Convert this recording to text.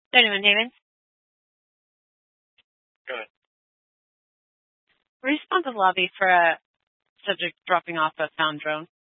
Anyone, David? Good. Respond to the lobby for a subject dropping off a found drone.